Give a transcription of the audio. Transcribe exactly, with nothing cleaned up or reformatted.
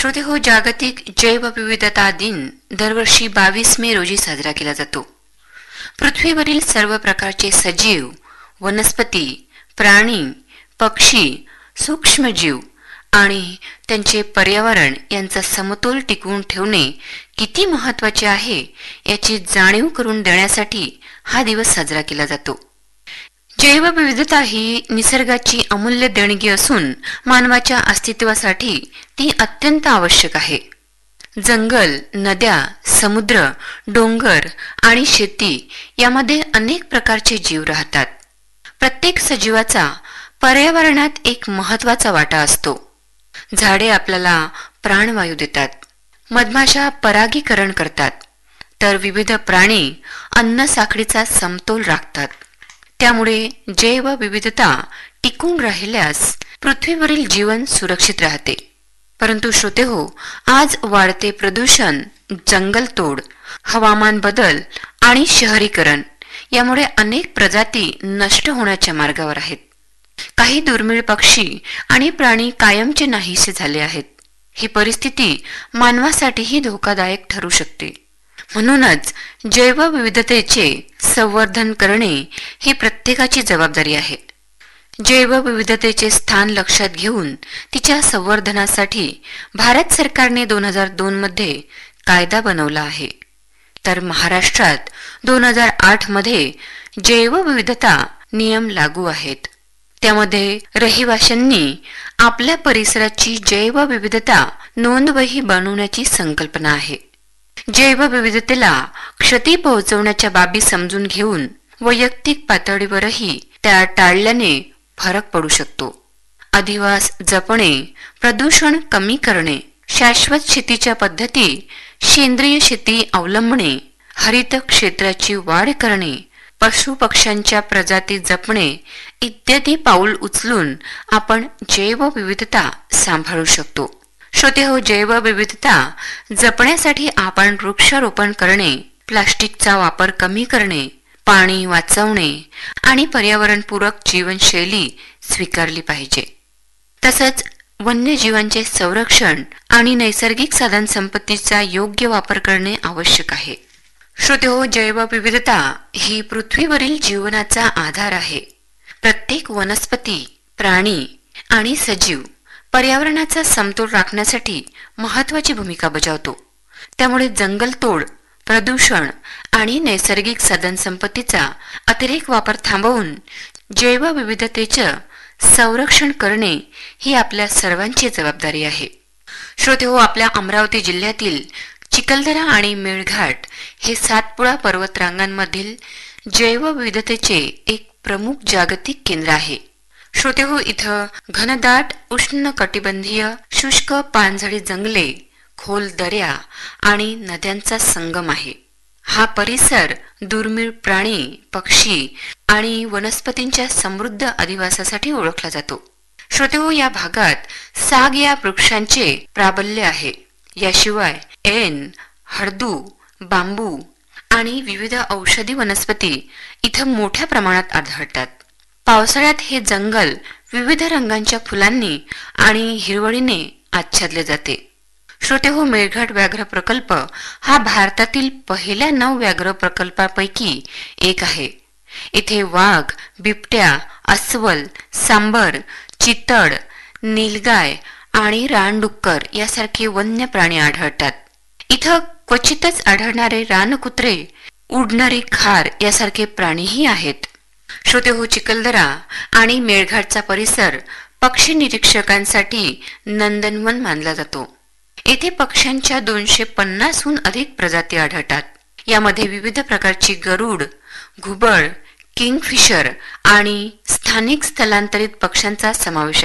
श्रोते हो, जागतिक जैवविविधता दिन दरवर्षी बावीस मे रोजी साजरा केला जातो. पृथ्वीवरील सर्व प्रकारचे सजीव, वनस्पती, प्राणी, पक्षी, सूक्ष्मजीव आणि त्यांचे पर्यावरण यांचा समतोल टिकवून ठेवणे किती महत्त्वाचे आहे याची जाणीव करून देण्यासाठी हा दिवस साजरा केला जातो. जैवविविधता ही निसर्गाची अमूल्य देणगी असून मानवाच्या अस्तित्वासाठी ती अत्यंत आवश्यक आहे. जंगल, नद्या, समुद्र, डोंगर आणि शेती यामध्ये अनेक प्रकारचे जीव राहतात. प्रत्येक सजीवाचा पर्यावरणात एक महत्त्वाचा वाटा असतो. झाडे आपल्याला प्राणवायू देतात, मधमाशा परागीकरण करतात, तर विविध प्राणी अन्न साखळीचा समतोल राखतात. त्यामुळे जैवविविधता टिकून राहिल्यास पृथ्वीवरील जीवन सुरक्षित राहते. परंतु श्रोते हो, आज वाढते प्रदूषण, जंगलतोड, हवामान बदल आणि शहरीकरण यामुळे अनेक प्रजाती नष्ट होण्याच्या मार्गावर आहेत. काही दुर्मिळ पक्षी आणि प्राणी कायमचे नाहीसे झाले आहेत. ही परिस्थिती मानवासाठीही धोकादायक ठरू शकते. म्हणूनच जैवविविधतेचे संवर्धन करणे ही प्रत्येकाची जबाबदारी आहे. जैवविविधतेचे स्थान लक्षात घेऊन तिच्या संवर्धनासाठी भारत सरकारने दोन हजार दोन मध्ये कायदा बनवला आहे. तर महाराष्ट्रात दोन हजार आठ मध्ये जैवविविधता नियम लागू आहेत. त्यामध्ये रहिवाशांनी आपल्या परिसराची जैवविविधता नोंदवही बनवण्याची संकल्पना आहे. जैवविविधतेला क्षती पोहोचवण्याच्या बाबी समजून घेऊन वैयक्तिक पातळीवरही त्या टाळल्याने फरक पडू शकतो. अधिवास जपणे, प्रदूषण कमी करणे, शाश्वत शेतीच्या पद्धती, सेंद्रिय शेती अवलंबणे, हरित क्षेत्राची वाढ करणे, पशु पक्ष्यांच्या प्रजाती जपणे इत्यादी पाऊल उचलून आपण जैवविविधता सांभाळू शकतो. श्रोते हो, जैवविविधता जपण्यासाठी आपण वृक्षारोपण करणे, प्लास्टिकचा वापर कमी करणे, पाणी वाचवणे आणि पर्यावरणपूरक जीवनशैली स्वीकारली पाहिजे. तसंच वन्यजीवांचे संरक्षण आणि नैसर्गिक साधन संपत्तीचा योग्य वापर करणे आवश्यक आहे. श्रोते हो, जैवविविधता ही पृथ्वीवरील जीवनाचा आधार आहे. प्रत्येक वनस्पती, प्राणी आणि सजीव पर्यावरणाचा समतोल राखण्यासाठी महत्त्वाची भूमिका बजावतो. त्यामुळे जंगलतोड, प्रदूषण आणि नैसर्गिक साधनसंपत्तीचा अतिरेक वापर थांबवून जैवविविधतेचे संरक्षण करणे ही आपल्या सर्वांची जबाबदारी आहे. श्रोते हो, आपल्या अमरावती जिल्ह्यातील चिखलदरा आणि मेळघाट हे सातपुडा पर्वतरांगांमधील जैवविविधतेचे एक प्रमुख जागतिक केंद्र आहे. श्रोते हो, इथं घनदाट उष्ण कटिबंधीय शुष्क पानझडी जंगले, खोल दऱ्या आणि नद्यांचा संगम आहे. हा परिसर दुर्मिळ प्राणी, पक्षी आणि वनस्पतींच्या समृद्ध अधिवासासाठी ओळखला जातो. श्रोते हो, या भागात साग या वृक्षांचे प्राबल्य आहे. याशिवाय ऐन, हळदू, बांबू आणि विविध औषधी वनस्पती इथं मोठ्या प्रमाणात आढळतात. पावसाळ्यात हे जंगल विविध रंगांच्या फुलांनी आणि हिरवळीने आच्छादले जाते. श्रोते हो, मेळघाट व्याघ्र प्रकल्प हा भारतातील पहिल्या नऊ व्याघ्र प्रकल्पापैकी एक आहे. इथे वाघ, बिबट्या, अस्वल, सांबर, चितळ, नीलगाय आणि रानडुक्कर यासारखे वन्य प्राणी आढळतात. इथं क्वचितच आढळणारे रानकुत्रे, उडणारी खार यासारखे प्राणीही आहेत. श्रोते हो, चिखलदरा आणि मेळघाटचा परिसर पक्षी निरीक्षकांसाठी नंदनवन मानला जातो. येथे पक्ष्यांच्या दोनशे पन्नासहून अधिक प्रजाती आढळतात. यामध्ये विविध प्रकारची गरुड, घुबड, किंगफिशर आणि स्थानिक स्थलांतरित पक्ष्यांचा समावेश आहे.